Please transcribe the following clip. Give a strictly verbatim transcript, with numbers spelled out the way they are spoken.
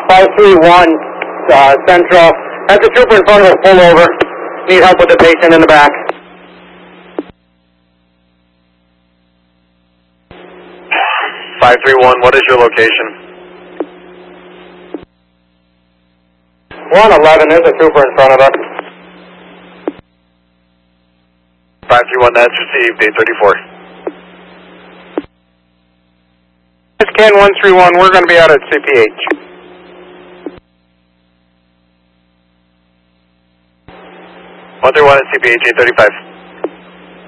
five three one uh, Central. Has the trooper in front of us pull over. Need help with the patient in the back. five three one, what is your location? one eleven, there's a trooper in front of us. five three one, that's received, eight thirty-four. It's Ken one three one, we're going to be out at C P H. one three one at C P H, eight thirty-five.